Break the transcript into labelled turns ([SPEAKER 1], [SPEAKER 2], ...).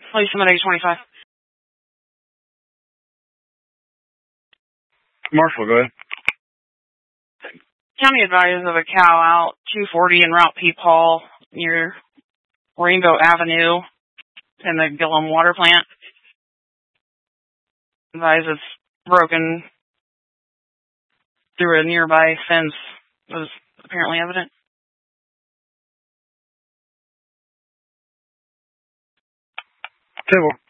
[SPEAKER 1] Police Summit 825.
[SPEAKER 2] Marshall, go ahead.
[SPEAKER 1] County advised of a cow out 240 in Route Peepaw near Rainbow Avenue in the Gillum water plant. Advised it's broken through a nearby fence. Was apparently evident.
[SPEAKER 2] Table.